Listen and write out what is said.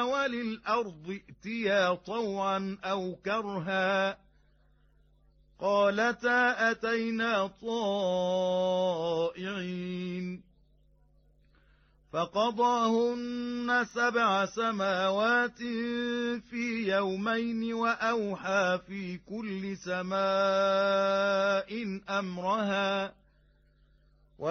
وللأرض ائتيا طوعا أو كرها قالتا أتينا طائعين فقضاهن 7 سماوات في يومين وأوحى في كل سماء أمرها